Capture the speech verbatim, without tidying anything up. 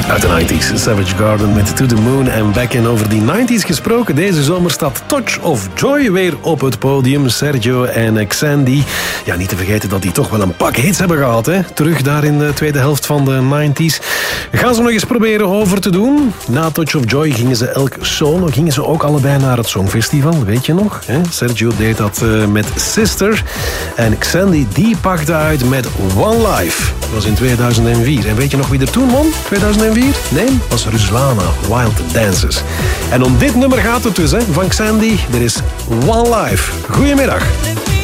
Uit de nineties, Savage Garden met To The Moon en Back In. Over die nineties gesproken, deze zomer staat Touch of Joy weer op het podium. Sergio en Xandy. Ja, niet te vergeten dat die toch wel een pak hits hebben gehad, hè? Terug daar in de tweede helft van de nineties. Gaan ze nog eens proberen over te doen? Na Touch of Joy gingen ze elk solo, gingen ze ook allebei naar het Songfestival, weet je nog? Hè? Sergio deed dat uh, met Sister en Xandy die pakte uit met One Life. Dat was in tweeduizend vier. En weet je nog wie er toen won? tweeduizend vier? Nee, was Ruslana, Wild Dances. En om dit nummer gaat het dus, hè, van Xandy. Er is One Life. Goedemiddag.